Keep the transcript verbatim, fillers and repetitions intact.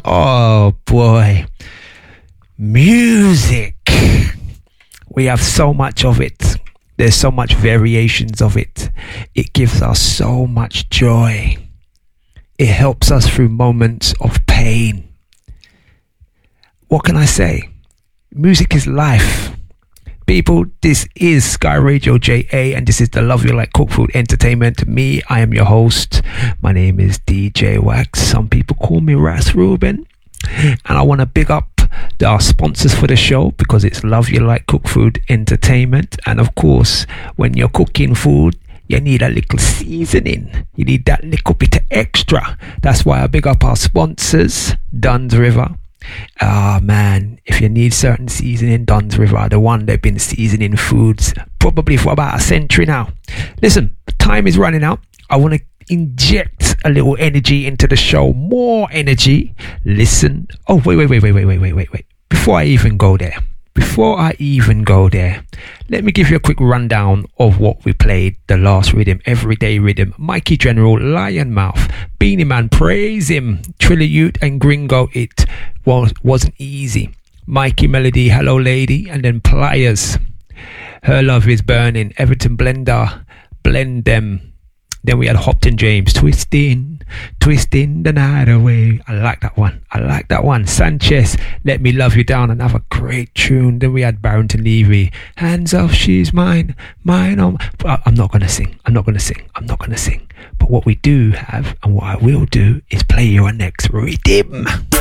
Oh boy, music. We have so much of it. There's so much variations of it. It gives us so much joy. It helps us through moments of pain. What can I say? Music is life. People, this is Sky Radio J A, and this is the Love You Like Cook Food Entertainment. Me, I am your host. My name is D J Wax. Some people call me Ras Ruben. And I want to big up our sponsors for the show, because it's Love You Like Cook Food Entertainment. And of course, when you're cooking food, you need a little seasoning. You need that little bit of extra. That's why I big up our sponsors, Duns River. Ah, oh, man, if you need certain seasoning, Duns River are the one. They've been seasoning foods probably for about a century now. Listen, time is running out. I want to inject a little energy into the show. More energy. Listen. Oh, wait, wait, wait, wait, wait, wait, wait, wait, wait. Before I even go there, before I even go there, let me give you a quick rundown of what we played. The last rhythm, Everyday Rhythm, Mikey General, Lion Mouth, Beanie Man, Praise Him, Trilla Ute and Gringo. It was, wasn't easy. Mikey Melody, Hello Lady, and then Pliers, Her Love Is Burning, Everton Blender, Blend Them. Then we had Hopton James, Twisting, Twisting the Night Away. I like that one. I like that one. Sanchez, Let Me Love You Down, another great tune. Then we had Barrington Levy, Hands Off, She's Mine, Mine on. But I'm not going to sing. I'm not going to sing. I'm not going to sing. But what we do have, and what I will do, is play your next rhythm.